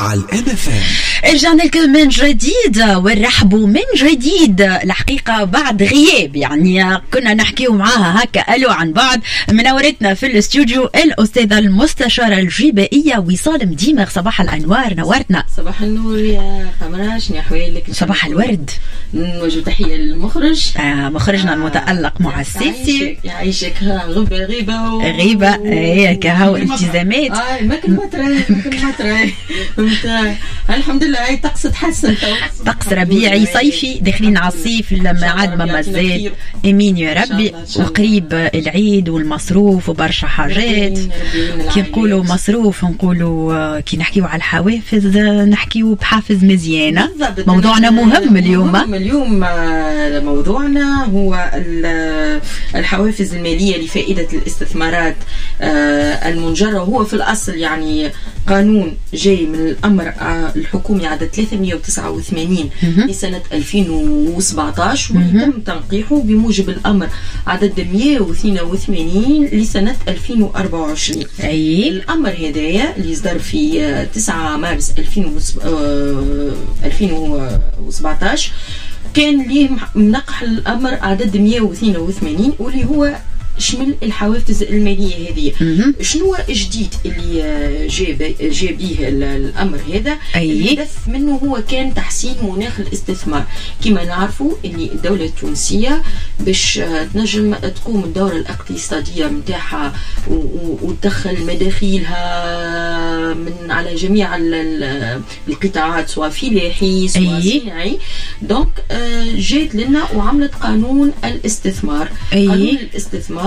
على الMFM. رجعنا لكم من جديد ونرحبوا من جديد. الحقيقة بعد غياب يعني كنا نحكيو معاها هكا ألو عن بعض. منورتنا في الاستوديو الأستاذة المستشارة الجبائية وصال مديمغ. صباح الأنوار، نورتنا. صباح النور يا قمرة، شنو أحوالك؟ صباح الورد. نوجه تحية للمخرج مخرجنا المتألق مؤسسي. يعيشك غيبة هيك هاو التزامات. ما كل مطرة الحمد لله. هاي طقس تحسن، طقس ربيعي صيفي، داخلين على الصيف لما عاد ما مازال. امين يا ربي. وقريب العيد والمصروف وبرشا حاجات. كي نقولوا مصروف نقولوا كي نحكيو على الحوافز نحكيو بحافز مزيانة. موضوعنا مهم اليوم. موضوعنا هو الحوافز المالية لفائدة الاستثمارات المنجرة. وهو في الأصل يعني قانون جاي من الأمر الحكومي عدد 389 لسنة 2017 وتم تنقيحه بموجب الأمر عدد 182 لسنة 2024. الأمر هدايا اللي يصدر في 9 مارس 2017 كان ليه منقح الأمر عدد 182 واللي هو شمل الحوافز المالية هذه. شنو جديد اللي جاء به الأمر هذا؟ الهدف منه هو كان تحسين مناخ الاستثمار. كما نعرفوا أن الدولة التونسية باش تنجم تقوم الدورة الاقتصادية متاعها وتدخل مداخيلها من على جميع القطاعات سواء فلاحي سواء صناعي. دونك جات لنا وعملت قانون الاستثمار. قانون الاستثمار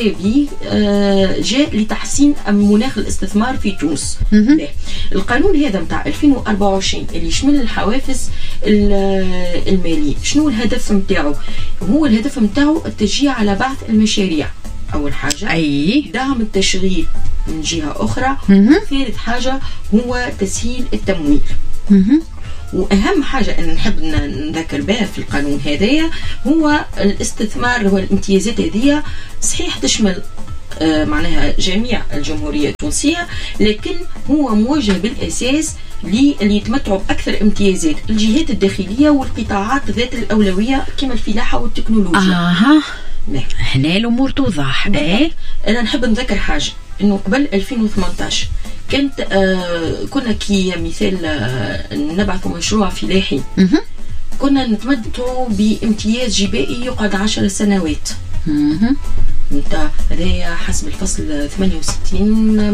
جاء لتحسين مناخ الاستثمار في تونس. القانون هذا متاع 2024 اللي يشمل الحوافز المالية. شنو الهدف متاعه؟ هو الهدف متاعه التشجيع على بعث المشاريع أول حاجة، دعم التشغيل من جهة أخرى، ثالث حاجة هو تسهيل التمويل. وأهم حاجة أن نحب نذكر بها في القانون هذايا هو الاستثمار والامتيازات هذه. صحيح تشمل معناها جميع الجمهورية التونسية، لكن هو موجه بالأساس اللي يتمتعوا بأكثر امتيازات الجهات الداخلية والقطاعات ذات الأولوية كما الفلاحة والتكنولوجيا. هنا الأمور توضح. أنا نحب نذكر حاجة إنه قبل 2018 كانت كنا كي مثال نبعث مشروع فلاحي كنا نتمتعوا بامتياز جبائي يقعد 10 سنوات. انت هذا حسب الفصل 68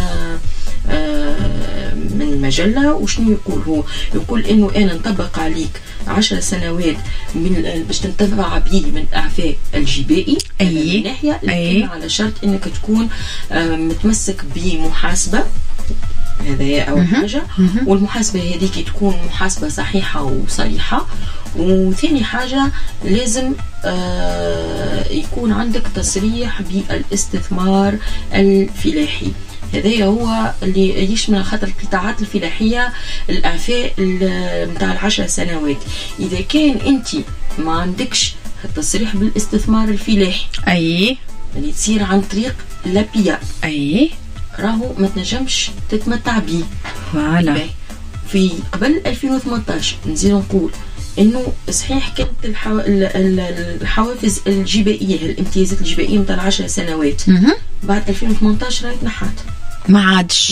من المجلة. وشنو يقول؟ هو يقول انه انا نطبق عليك 10 سنوات من باش تنتفع به من الاعفاء الجبائي من ناحية، لكن على شرط انك تكون متمسك بمحاسبة. هذا أول حاجة. والمحاسبة هذيك تكون محاسبة صحيحة وصريحة. وثاني حاجة لازم يكون عندك تصريح بالاستثمار الفلاحي. هذا هو اللي يشمل خاطر القطاعات الفلاحية الإعفاء متاع 10 سنوات. إذا كان أنت ما عندكش التصريح بالاستثمار الفلاحي اللي تصير عن طريق لابيا راهو ما تنجمش تتمتع به. في قبل 2018 نزيد نقول انه صحيح كانت الحوافز الجبائيه الامتيازات الجبائيه متاع 10 سنوات. بعد 2018 راهي تنحات، ما عادش.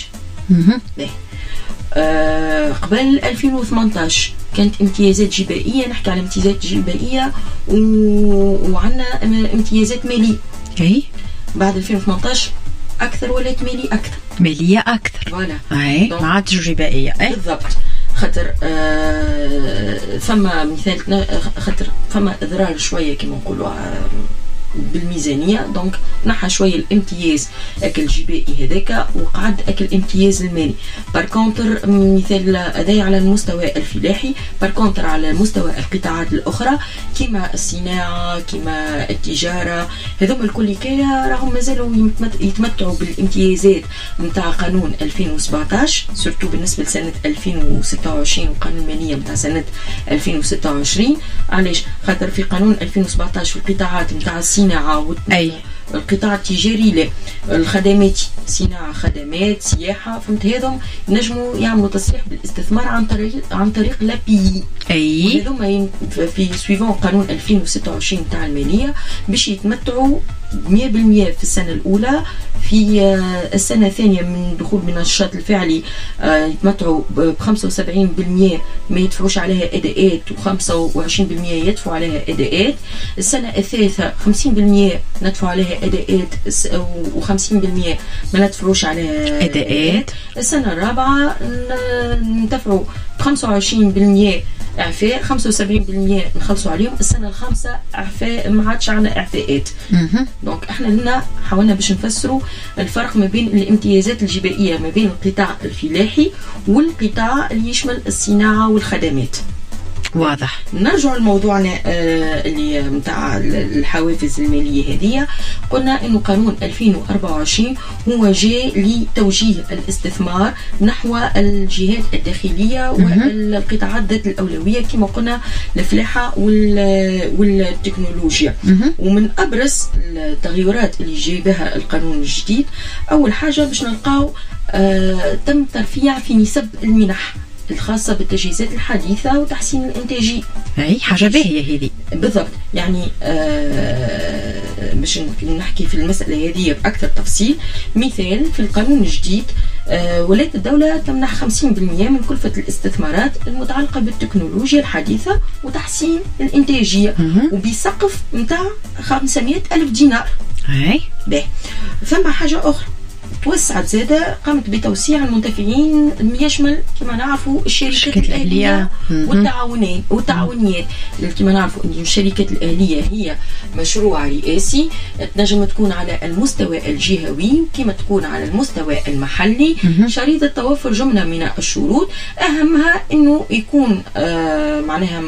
قبل 2018 كانت امتيازات جبائيه. نحكي على امتيازات جبائيه وعندنا امتيازات ماليه. بعد 2018 أكثر ولات مالية أكثر. ما عادش جبائية. بالضبط. خاطر فما مثال، خاطر فما إضرار شوية كما نقولوا بالميزانية. دونك نحى شوية الامتياز أكل جبائي هذاك وقعد أكل امتياز المالي. باركونتر مثال أداي على المستوى الفلاحي، باركونتر على مستوى القطاعات الأخرى كما الصناعة كما التجارة هذوما الكل كايا راهم مازالوا يتمتعوا بالامتيازات متاع قانون 2017 سورتو بالنسبة لسنة 2026 وقانون المالية متاع سنة 2026. علاش؟ خاطر في قانون 2017 في القطاعات متاع الصناعة القطاع التجاري لا، الخدمات صناعة خدمات سياحة فهمت، هذم نجموا يعملوا تصريح بالاستثمار عن طريق لابي. اي هذوما في سويفون قانون 2026 تاع المالية باش يتمتعوا 100% في السنة الأولى. في السنة الثانية من دخول من النشاط الفعلي يتمتعوا ب 75% ما يدفعوش عليها أداءات، و25% يدفعوا عليها أداءات. السنة الثالثة 50% ندفعوا عليها أداءات، و50% ما ندفعوش عليها أداءات. السنة الرابعة ندفعوا 25% اعفاء، 75% نخلصوا عليهم. السنه الخامسه اعفاء، ما عادش عندنا اعفاءات. دونك احنا هنا حاولنا باش نفسروا الفرق ما بين الامتيازات الجبائيه ما بين القطاع الفلاحي والقطاع اللي يشمل الصناعه والخدمات. واضح. نرجع لموضوعنا اللي متاع الحوافز الماليه هذه. قلنا انه قانون 2024 هو جاء لتوجيه الاستثمار نحو الجهات الداخليه والقطاعات ذات الاولويه كما قلنا الفلاحه والتكنولوجيا. ومن ابرز التغيرات اللي جايبها القانون الجديد، اول حاجه باش نلقاو تم ترفيع في نسب المنح الخاصة بالتجهيزات الحديثة وتحسين الإنتاجية. أي حاجة باهية هذه بالضبط. يعني باش نحكي في المسألة هذه بأكثر تفصيل. مثال في القانون الجديد ولاية الدولة تمنح 50% من كلفة الاستثمارات المتعلقة بالتكنولوجيا الحديثة وتحسين الإنتاجية وبسقف متاع 500,000 دينار. أي باهي. ثم حاجة أخرى توسعت زادة، قامت بتوسيع المنتفعين يشمل كما نعرفوا الشركات الأهلية والتعاونيات. كما نعرفوا أن الشركات الأهلية هي مشروع رئاسي تنجم تكون على المستوى الجهوي كما تكون على المستوى المحلي. شريطة توفر جملة من الشروط، أهمها أنه يكون معناها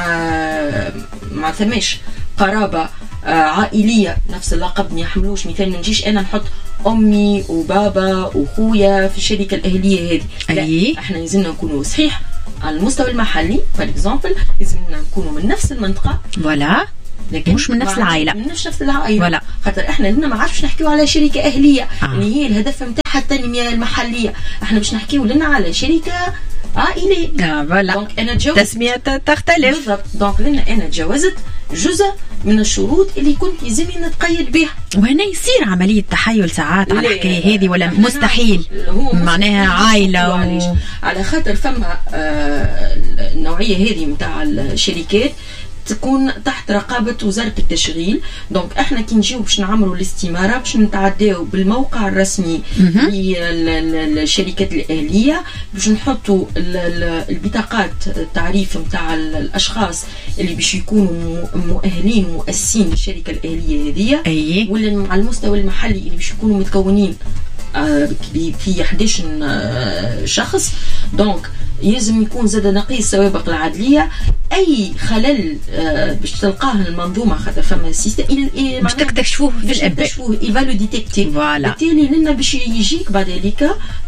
ما ثماش قرابة عائلية نفس اللقب، ما يحملوش. مثال ما نجيش أنا نحط أمي وبابا وخويا في الشركة الأهلية هذه. لا، احنا لازمنا نكونوا صحيح على المستوى المحلي. فور اكزامبل لازمنا نكونوا من نفس المنطقة ولا لكن مش من نفس العائلة. مش نفس العائلة ولا. خاطر احنا لنا ما عادش نحكيو على شركة أهلية اللي هي الهدف نتاعها التنمية المحلية. احنا باش نحكيو لنا على شركة عائلية. فوالا. دونك انا تجاوزت تسمية تختلف. بالضبط. دونك لنا انا تجاوزت جزء من الشروط اللي كنت لازمني نتقيد بها. وهنا يصير عملية تحايل ساعات على الحكاية هذه ولا مستحيل؟ معناها عائلة على خاطر فما النوعية هذه متاع الشركات تكون تحت رقابة وزارة التشغيل. دونك احنا كي نجيو باش نعملوا الاستمارة باش نتعداو بالموقع الرسمي للشركات الأهلية باش نحطوا البطاقات التعريف متاع الأشخاص اللي باش يكونوا مؤهلين ومؤسسين للشركة الأهلية هذه. ولا على المستوى المحلي اللي باش يكونوا متكونين في 11 شخص. دونك يلزم يكون زاد نقيس سوابق العدليه. اي خلل باش تلقاه المنظومه خاطر فما سيستم باش تكتشفوه في الاباء، تكتشفوه يفالو ديتيكتي. بالتالي لنا باش يجيك بعد ذلك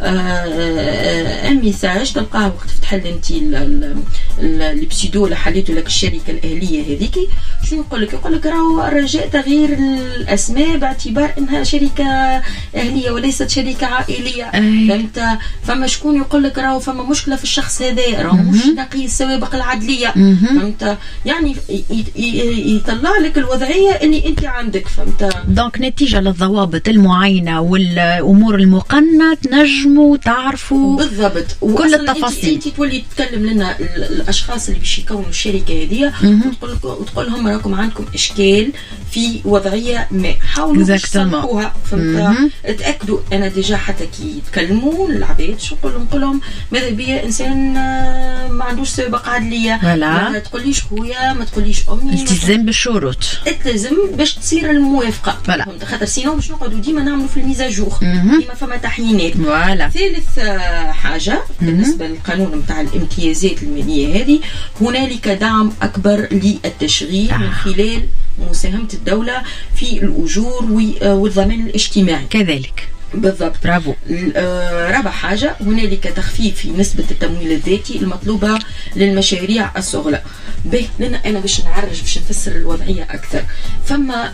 ان ميساج تلقاه وقت فتح انت البسيدو اللي حليته لك الشركه الاهليه هذيك. شنو يقول لك؟ يقول لك راهو رجاء تغيير الاسماء باعتبار انها شركه اهليه وليست شركه عائليه. فهمت؟ فما شكون يقول لك راهو فما مشكله في الشخص هذا، راهو مش نقي السوابق العدليه. فهمت؟ يعني يطلع لك الوضعيه اللي انت عندك. فهمت؟ دونك نتيجه للضوابط المعينه والامور المقننه تنجموا تعرفوا بالضبط كل التفاصيل. انت تولي تتكلم لنا الاشخاص اللي باش يكونوا الشركه هذه وتقول لهم راكم عندكم اشكال في وضعيه ما، حاولوا تصلحوها. فهمت؟ تاكدوا. انا ديجا حتى كي يتكلموا العباد شو نقول لهم ماذا بيا انسان ما عندوش سابقه عدليه. ما تقوليش خويا، ما تقوليش امي. التزام بالشروط، التزم باش تصير الموافقه. فهمت؟ خاطر سينو باش نقعدوا ديما نعملوا في الميزاجور، ديما فما تحيينات. ثالث حاجه بالنسبه للقانون نتاع الامتيازات الماليه هذه، هنالك دعم اكبر للتشغيل من خلال مساهمه الدوله في الاجور والضمان الاجتماعي. كذلك بالضبط. برافو. رابع حاجة، هنالك تخفيف في نسبة التمويل الذاتي المطلوبة للمشاريع الصغرى. به لأن أنا باش نعرج باش نفسر الوضعية أكثر. فما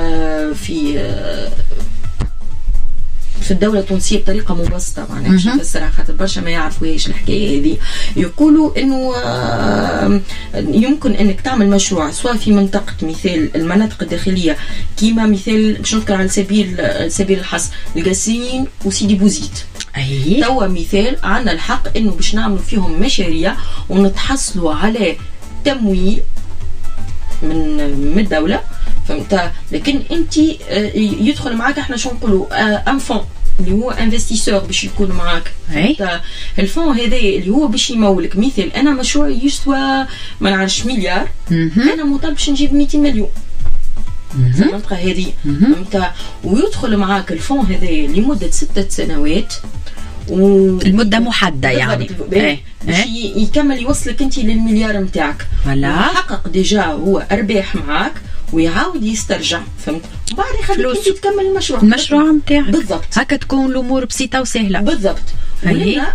في الدولة التونسية بطريقة مبسطة، معناها باش نفسرها خاطر برشا ما يعرفوهاش الحكاية هذه. يقولوا إنه يمكن إنك تعمل مشروع سواء في منطقة مثال المناطق الداخلية، كيما مثال باش نذكر على سبيل الحصر القاسين وسيدي بوزيد. توا مثال عندنا الحق إنه باش نعملوا فيهم مشاريع ونتحصلوا على تمويل من الدولة، فهمت؟ لكن انت يدخل معاك احنا شو نقولوا ان فون اللي هو انفستيسور باش يكون معاك. الفون هذا اللي هو باش يمولك. مثال انا مشروعي يسوى ما نعرفش مليار، انا مطالب باش نجيب 200 مليون في المنطقه هذه، فهمت؟ ويدخل معاك الفون هذا لمده 6 سنوات، المدة محددة يعني باش يكمل يوصلك انت للمليار نتاعك، يحقق ديجا هو ارباح معاك ويعاود يسترجع، فهمت؟ وبعد يخليك انت تكمل المشروع نتاعك. بالضبط. هكا تكون الامور بسيطه وسهله. بالضبط. ولنا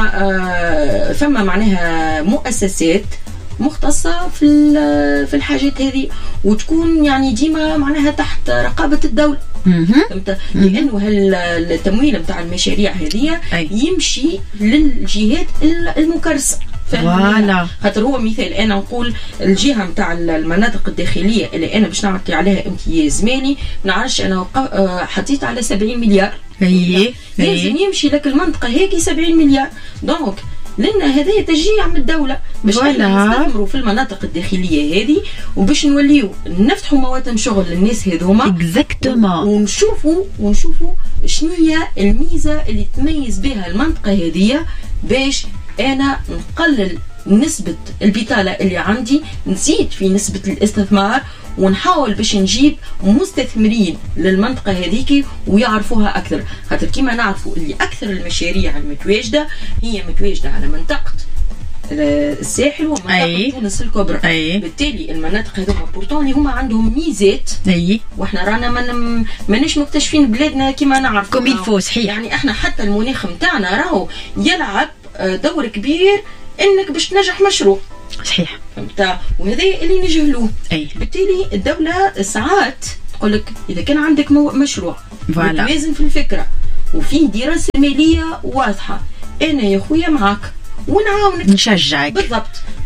فما معناها مؤسسات مختصة في الحاجات هذه، وتكون يعني ديما معناها تحت رقابة الدولة، فهمت؟ لأنه التمويل نتاع المشاريع هذه يمشي للجهات المكرسة. فوالا. خاطر هو مثال انا نقول الجهه نتاع المناطق الداخليه اللي انا باش نعطي عليها امتياز مالي، ما نعرفش انا حطيت على 70 مليار، لازم يمشي لك المنطقه هيك 70 مليار. دونك لان هذا تشجيع من الدوله باش نستثمروا في المناطق الداخليه هذه، وباش نوليو نفتحوا مواتم شغل للناس هذوما اكزاكتومون، ونشوفوا شنو هي الميزه اللي تميز بها المنطقه هذه، باش انا نقلل نسبه البطاله اللي عندي، نزيد في نسبه الاستثمار، ونحاول باش نجيب مستثمرين للمنطقه هذيك ويعرفوها اكثر. خاطر كيما نعرفوا اللي اكثر المشاريع المتواجده هي متواجده على منطقه الساحل ومنطقه تونس الكبرى. بالتالي المناطق هذوما بورتون اللي هما عندهم ميزات، واحنا رانا ماناش مكتشفين بلادنا كيما نعرفوا كوم يلفو. صحيح. يعني احنا حتى المناخ نتاعنا راهو يلعب دور كبير انك باش تنجح مشروع. صحيح. فهمت؟ وهذا اللي نجهلوه. بالتالي الدوله ساعات تقول لك اذا كان عندك مشروع متوازن في الفكره وفي دراسه ماليه واضحه، انا يا خويا معاك ونعاونك نشجعك. بالضبط.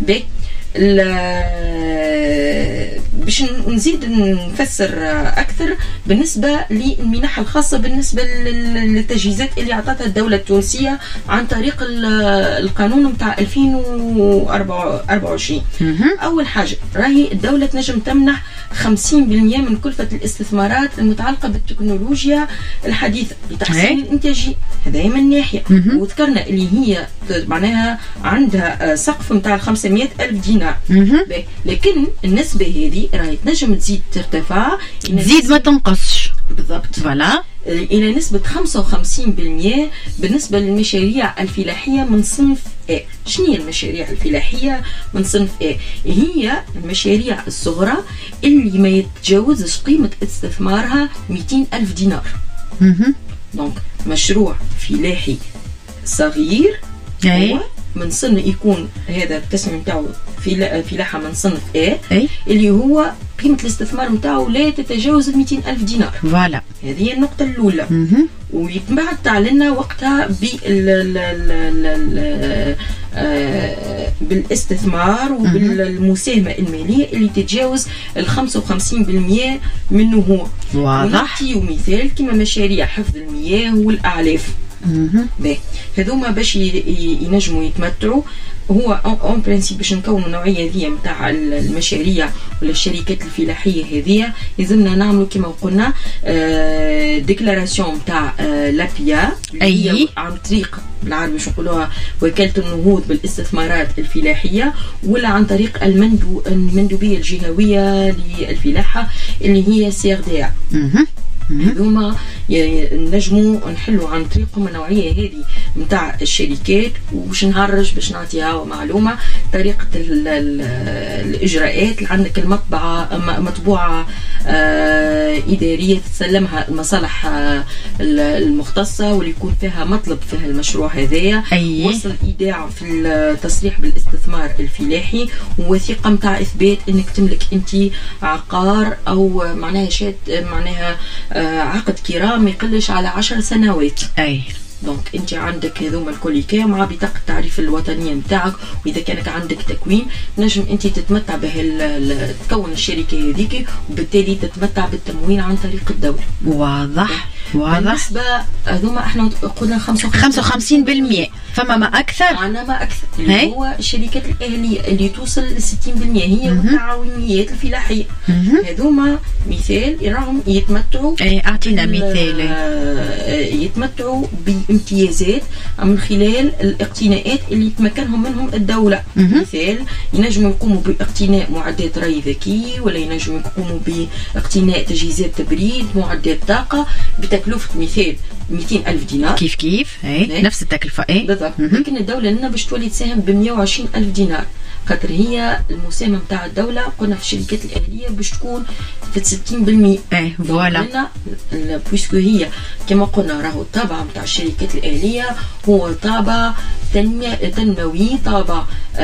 باش نزيد نفسر اكثر بالنسبه للمنح الخاصه بالنسبه للتجهيزات اللي عطاتها الدوله التونسيه عن طريق القانون نتاع 2024. اول حاجه راهي الدوله تنجم تمنح 50% من كلفه الاستثمارات المتعلقه بالتكنولوجيا الحديثه لتحسين الانتاجيه، هذا من ناحيه. وذكرنا اللي هي معناها عندها سقف نتاع 500,000 دينار. لكن النسبه هذه راهي تنجم تزيد ترتفع، تزيد ما تنقصش. بالضبط. فوالا. الى نسبه 55% بالنسبه للمشاريع الفلاحيه من صنف A. شنو هي المشاريع الفلاحيه من صنف A؟ هي المشاريع الصغرى اللي ما يتجاوزش قيمه استثمارها 200,000 دينار. دونك مشروع فلاحي صغير هو من صنف يكون هذا التسمية نتاعو فلاحة من صنف A، اللي هو قيمة الاستثمار نتاعو لا تتجاوز 200,000 دينار. فوالا. هذه هي النقطة الأولى. ويتبعد تعلنا وقتها بالاستثمار وبالمساهمة المالية اللي تتجاوز 55% منه هو. ونعطيو مثال كما مشاريع حفظ المياه والأعلاف. هذوما باش ينجموا يتمتعوا. هو اون برينسيپ باش نكونوا نوعيه ذي نتاع المشاريع ولا الشركات الفلاحيه هذه لازمنا نعملوا كما قلنا ديكلاراسيون نتاع لابيا عن طريق بالعربي باش نقولوها وكاله النهوض بالاستثمارات الفلاحيه، ولا عن طريق المندوبيه الجهويه للفلاحه اللي هي CRDA. هذوما نجموا نحلوا عن طريقهم النوعيه هذه نتاع الشركات. وباش نهرج باش نعطيها معلومه طريقه الاجراءات اللي عندك المطبعه مطبوعه اداريه تسلمها المصالح المختصه واللي يكون فيها مطلب فيها المشروع هذايا. وصل ايداع في التصريح بالاستثمار الفلاحي ووثيقه نتاع اثبات انك تملك انت عقار او معناها معناها عقد كرام ما يقلش على 10 سنوات. دونك انت عندك هذوما الكل مع بطاقه التعريف الوطنيه نتاعك. واذا كانت عندك تكوين نجم انت تتمتع تكون الشركه هذيك وبالتالي تتمتع بالتموين عن طريق الدوله. واضح. بالنسبه هذوما احنا قلنا 55%. فما ما اكثر معنا ما اكثر اللي هو الشركات الاهليه اللي توصل ل 60% هي والتعاونيات الفلاحيه. هذوما مثال راهم يتمتعوا. اعطينا مثال. يتمتعوا بامتيازات من خلال الاقتناءات اللي تمكنهم منهم الدوله. مثال ينجموا يقوموا باقتناء معدات ري ذكي ولا ينجموا يقوموا باقتناء تجهيزات تبريد معدات طاقه بتكلفه مثال 200,000 دينار. كيف نفس التكلفه. بالضبط. لكن الدوله لنا باش تولي تساهم ب 120,000 دينار خاطر هي المساهمه نتاع الدوله قلنا في الشركات الاهليه باش تكون في 60%. فوالا بويسكو هي كما قلنا راهو الطابع نتاع الشركات الاهليه هو طابع تنموي، طابع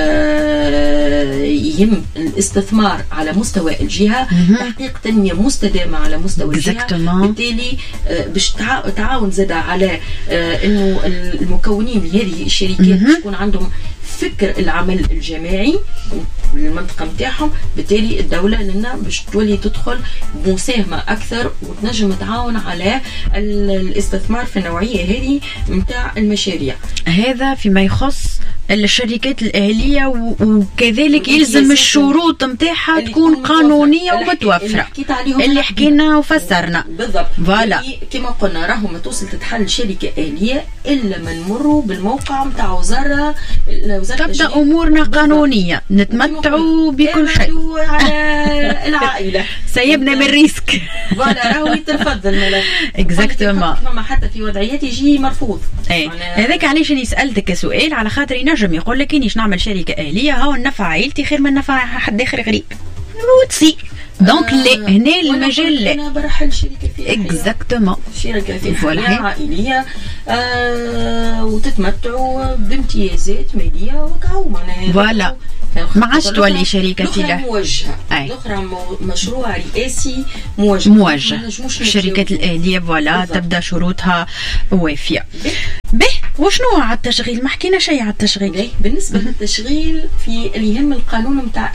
يهم الاستثمار على مستوى الجهه، تحقيق تنميه مستدامه على مستوى الجهه. بالتالي باش تعاون زاد على انه المكونين لهذه الشركات تكون عندهم فكر العمل الجماعي بالمنطقه نتاعهم. بالتالي الدوله لنا باش تولي تدخل بمساهمه اكثر وتنجم تعاون على الاستثمار في النوعيه هذه نتاع المشاريع. هذا فيما يخص الشركات الأهلية، وكذلك يلزم الشروط نتاعها تكون قانونية ومتوفرة اللي حكينا وفسرنا. بالضبط. فوالا كما قلنا راهو ما توصل تتحل شركة أهلية إلا ما نمروا بالموقع نتاع وزارة تبدأ أمورنا قانونية، نتمتعوا بكل شيء على العائلة سيبنا من ريسك. فوالا راهو يترفض الملف اكزاكتومون، حتى في وضعيات يجي مرفوض. هذاك علاش أنا سألتك سؤال على خاطر ينجم يقول لك انيش نعمل شركه اهليه هاو النفع عائلتي خير من نفع حد اخر غريب وتسي. دونك هنا المجال لا انا برحل شركه في اكزاكتومون شركه في عائليه وتتمتعوا بامتيازات ماليه وكاو معناها فوالا ما عادش تولي شركه فلاحيه موجهه. الاخرى مشروع رئاسي موجه. الشركات الاهليه فوالا تبدا شروطها وافيه. وشنو على التشغيل؟ ما حكينا شيء على التشغيل. بالنسبه للتشغيل في اللي يهم القانون نتاع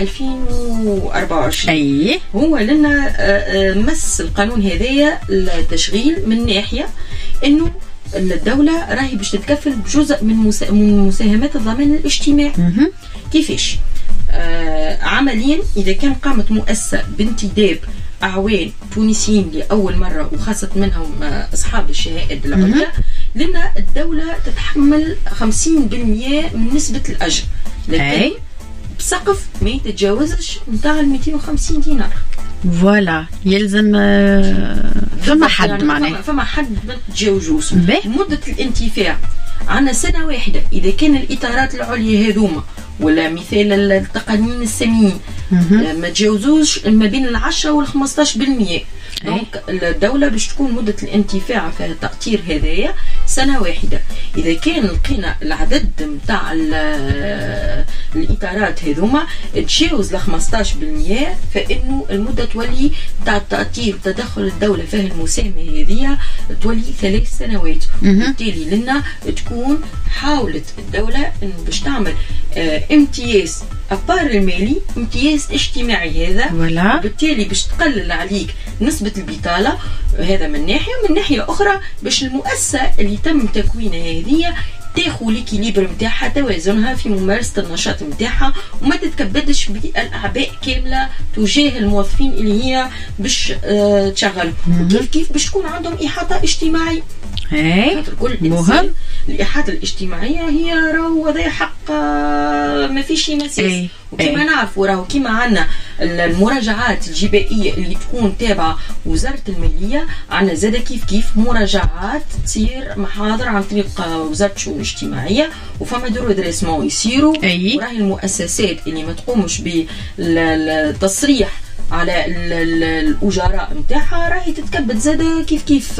2024 هو لنا مس القانون هذايا التشغيل من ناحيه انه الدوله راهي باش تتكفل بجزء من مساهمات الضمان الاجتماعي. كيفاش؟ عمليا اذا كان قامت مؤسسه بانتداب اعوان تونسيين لاول مره وخاصه منهم اصحاب الشهائد العليا، لان الدوله تتحمل 50% من نسبه الاجر، لكن بسقف ما يتجاوزش نتاع 250 دينار. فوالا يلزم فما حد معناه فما حد ما تتجاوزوش. مده الانتفاع عندنا سنه واحده اذا كان الاطارات العليا هذوما ولا مثال التقنيين الساميين ما تجاوزوش ما بين 10 وال 15%. دونك الدولة باش تكون مدة الانتفاع في التقطير هذايا سنة واحدة. إذا كان لقينا العدد نتاع الإطارات هذوما تجاوز ل 15% فإنه المدة تولي نتاع التقطير وتدخل الدولة في المساهمة هذه تولي 3 سنوات. بالتالي لنا تكون حاولت الدولة إنه باش تعمل امتياز أبار المالي، امتياز اجتماعي هذا. بالتالي باش تقلل عليك نسبة البطالة، هذا من ناحية. ومن ناحية أخرى باش المؤسسة اللي تم تكوينها هذه تاخذ ليكيليبر نتاعها، توازنها في ممارسة النشاط نتاعها، وما تتكبدش بالأعباء كاملة تجاه الموظفين اللي هي باش تشغل. كيف باش تكون عندهم إحاطة اجتماعية. كل مهم. الإحاطة الاجتماعية هي راهو هذا حق ما فيش مساس. وكما نعرفوا راهو كما عندنا المراجعات الجبائيه اللي تكون تابعه وزاره الماليه، عندنا زاده كيف مراجعات تصير محاضر عن طريق وزاره الشؤون الاجتماعيه، وفما دور دريسمون يصيروا. وراهي المؤسسات اللي ما تقومش بالتصريح على الاجراء نتاعها راهي تتكبد زاده كيف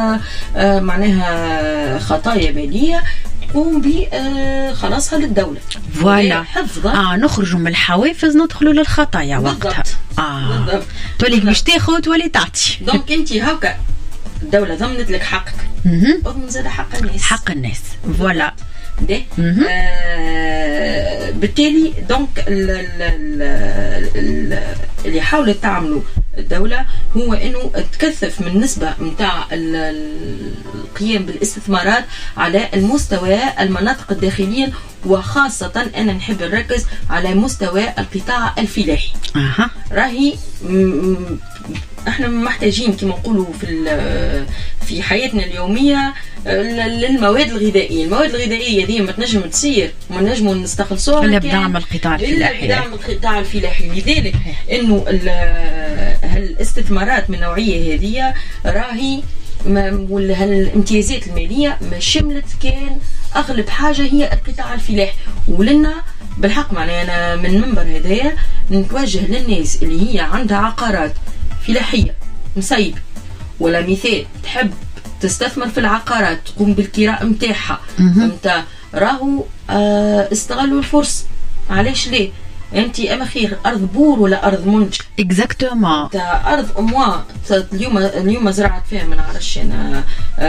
معناها خطايا ماليه تقوم بخلاصها للدوله. فوالا نخرجوا من الحوافز ندخلوا للخطايا وقتها. بالضبط. تولي مش تاخذ تولي تعطي. دونك انت هكا الدوله ضمنت لك حقك، اضمن زاد حق الناس. فوالا. بالتالي دونك اللي حاولت تعمله الدولة هو انه تكثف من نسبة متاع القيام بالاستثمارات على المستوى المناطق الداخلية، وخاصة انا نحب نركز على مستوى القطاع الفلاحي. راهي احنا محتاجين كما نقولوا في حياتنا اليومية للمواد الغذائية. المواد الغذائية دي ما تنجم تصير وما نجموا نستخلصوها إلا بدعم القطاع الفلاحي. بدعم القطاع الفلاحي. لذلك انه الاستثمارات من النوعية هذه راهي الامتيازات المالية ما شملت كان اغلب حاجة هي القطاع الفلاحي. ولنا بالحق معناها انا من منبر هدايا نتوجه للناس اللي هي عندها عقارات فلاحية مصيب ولا مثال تحب تستثمر في العقارات تقوم بالكراء متاعها، فهمت؟ راهو استغلوا الفرصة. علاش ليه؟ انت اما خير ارض بور ولا ارض منتج؟ اكزاكتومون. ارض اموا اليوم زرعت فيها ما نعرفش انا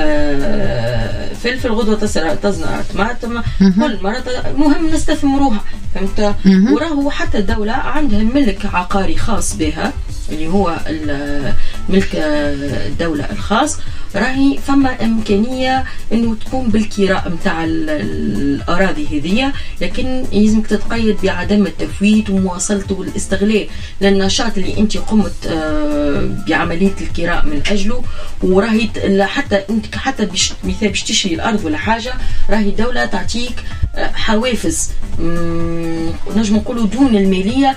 فلفل، غدوه تزرع طماطم، كل مره مهم نستثمروها، فهمت؟ وراهو حتى الدوله عندها ملك عقاري خاص بها اللي هو ملك الدوله الخاص. راهي فما امكانيه انه تقوم بالكراء نتاع الاراضي هذه، لكن لازمك تتقيد بعدم التفويت ومواصلته والاستغلال للنشاط اللي انت قمت بعمليه الكراء من اجله. وراهي حتى انت حتى مثال باش تشري الارض ولا حاجه راهي الدوله تعطيك حوافز، نجم نقولوا دون الماليه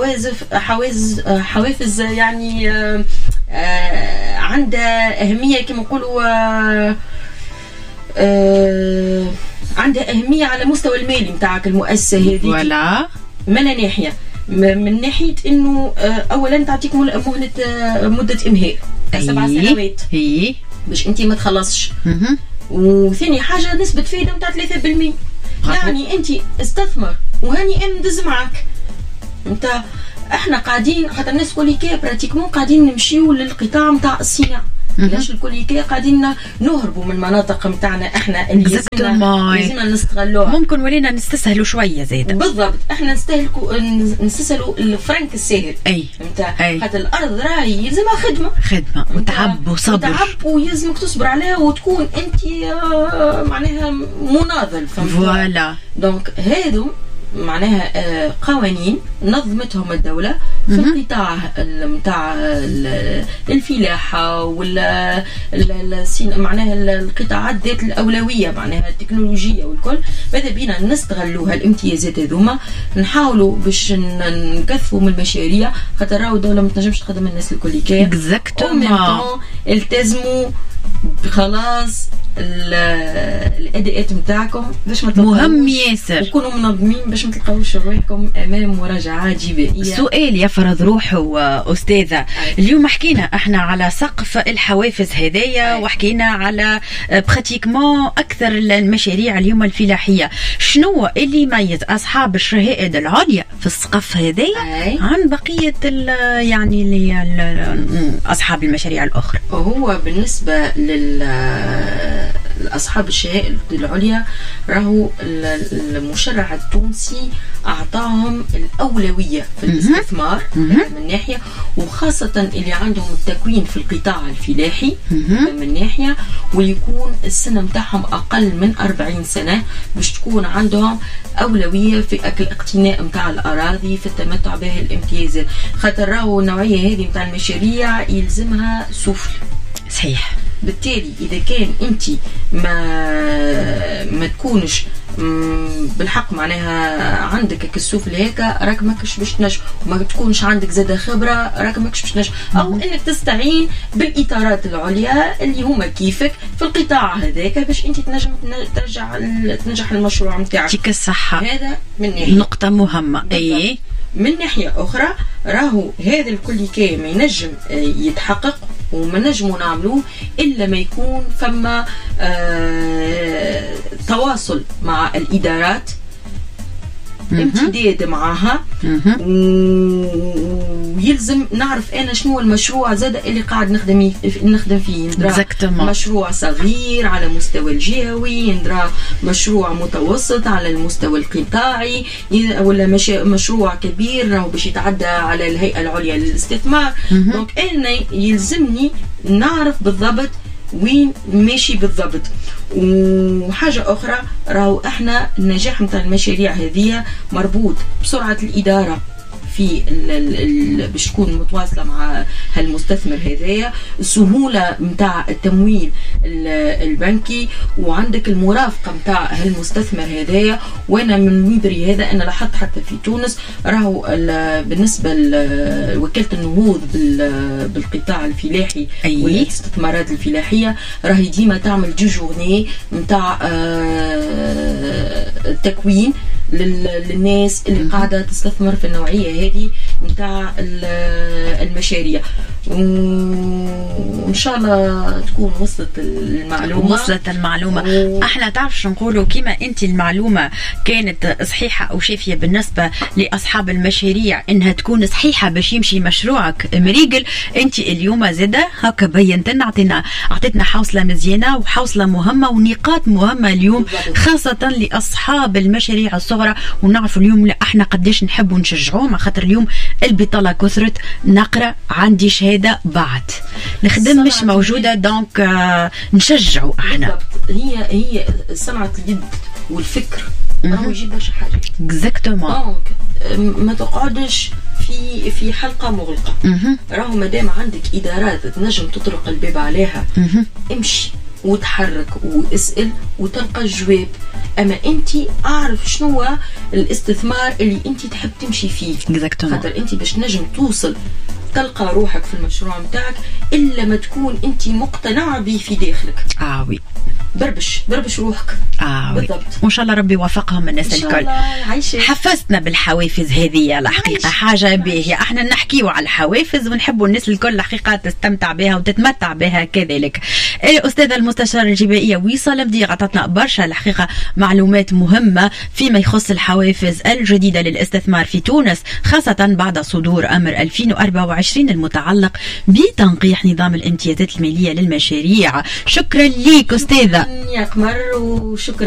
حوافز يعني عندها أهمية كما نقولوا عندها أهمية على مستوى المالي نتاعك المؤسسة هذه. ولا من ناحية من ناحية إنه أولا تعطيك مدة إمهال 7 سنوات باش أنت ما تخلصش. وثاني حاجة نسبة فايدة نتاع 3%. يعني أنت استثمر وهاني أنا ندز معك. أنت احنا قاعدين خاطر الناس كوليكيه براتيكمون قاعدين نمشيو للقطاع نتاع الصناعه. علاش الكوليكيه قاعدين نهربوا من المناطق نتاعنا احنا اللي لازمنا نستغلوها. ممكن ولينا نستسهلوا شويه زياده. بالضبط، احنا نستسهلوا الفرنك الساهل. فهمت؟ خاطر الارض راهي يلزمها خدمه وتعب وصبر، ويلزمك تصبر عليها وتكون انت معناها مناضل. فوالا. دونك هادو معناها قوانين نظمتهم الدولة في القطاع متاع الفلاحة ولا معناها القطاعات ذات الأولوية معناها التكنولوجية والكل. ماذا بينا نستغلوها الامتيازات هذوما نحاولوا باش نكثفوا من المشاريع، خاطر راهو الدولة ما تنجمش تخدم الناس الكل كي التزموا خلاص الاداءات نتاعكم باش ما مهم ياسر وكونوا منظمين باش ما تلقاوش روحكم امام مراجعات جبائيه. سؤال يفرض روحه استاذه. اليوم حكينا احنا على سقف الحوافز هذايا وحكينا على براتيكمون اكثر المشاريع اليوم الفلاحيه. شنو اللي يميز اصحاب الشهائد العليا في السقف هذايا عن بقيه يعني اصحاب المشاريع الاخرى؟ هو بالنسبه لأصحاب الشهائد العليا راهو المشرع التونسي أعطاهم الأولوية في الاستثمار من ناحية، وخاصة اللي عندهم التكوين في القطاع الفلاحي من ناحية، ويكون السنة متاعهم أقل من 40 سنة باش تكون عندهم أولوية في الاقتناء متاع الأراضي في التمتع بها الامتيازات. خاطر راهو النوعية هذه متاع المشاريع يلزمها سفل. صحيح. بالتالي اذا كان انت ما تكونش بالحق معناها عندك كالسفل هيك راك ماكش باش تنجم، وما تكونش عندك زاده خبره راك ماكش باش تنجم، او انك تستعين بالاطارات العليا اللي هما كيفك في القطاع هذاك باش انت تنجم تنجح المشروع نتاعك. يعطيك الصحه. هذا من ناحيه نقطه مهمه. اي من ناحيه اخرى راهو هذا الكل كي ما ينجم يتحقق وما نجموا نعملوه الا ما يكون فما تواصل مع الادارات، امتداد معها، ويلزم نعرف انا شنو المشروع زاد اللي قاعد نخدم فيه. مشروع صغير على مستوى الجهوي، ندرا مشروع متوسط على المستوى القطاعي، ولا مشروع كبير راهو باش يتعدى على الهيئة العليا للاستثمار. دونك انا يلزمني نعرف بالضبط وين ماشي بالضبط. وحاجة أخرى راهو احنا النجاح متاع المشاريع هذه مربوط بسرعة الإدارة في باش تكون متواصله مع هالمستثمر هذايا، السهوله نتاع التمويل البنكي، وعندك المرافقه نتاع هالمستثمر هذايا. وانا من مدري هذا انا لاحظت حتى في تونس راهو بالنسبه لوكاله النهوض بالقطاع الفلاحي والاستثمارات الفلاحيه راهي ديما تعمل دي جورني نتاع التكوين للناس اللي قاعده تستثمر في النوعيه هذه نتاع المشاريع. وان شاء الله تكون وصلت المعلومه. احنا تعرف شو نقولوا، كيما انت المعلومه كانت صحيحه او شافيه بالنسبه لاصحاب المشاريع انها تكون صحيحه باش يمشي مشروعك مريقل، انت اليوم زاده هكا بينت لنا اعطيتنا حوصله مزيانه وحوصله مهمه ونقاط مهمه اليوم خاصه لاصحاب المشاريع الصغرى. ونعرفوا اليوم لا احنا قديش نحبوا نشجعوهم، خاطر اليوم البطاله كثرت، نقرا عندي شهاده بعد نخدم مش موجوده، دونك نشجعوا احنا. هي صنعه اليد والفكر راهو يجيب برشا حاجات. اكزاكتومون. ما تقعدش في حلقه مغلقه. راهو مادام عندك ادارات تنجم تطرق الباب عليها، امشي وتحرك واسأل وتلقى الجواب. اما انت اعرف شنو هو الاستثمار اللي انت تحب تمشي فيه، خاطر انت باش نجم توصل تلقى روحك في المشروع متاعك الا ما تكون انت مقتنع به في داخلك. وي بربش روحك. بالضبط. وان شاء الله ربي يوفقهم الناس الكل. حفزتنا بالحوافز هذه الحقيقه حاجه باهيه، احنا نحكيو على الحوافز ونحبوا الناس الكل الحقيقه تستمتع بها وتتمتع بها كذلك. الاستاذه المستشاره الجبائيه وصال مدي عطتنا برشا الحقيقه معلومات مهمه فيما يخص الحوافز الجديده للاستثمار في تونس، خاصه بعد صدور امر 2024 المتعلق بتنقيح نظام الامتيازات الماليه للمشاريع. شكرا لك استاذه يا قمر، وشكرا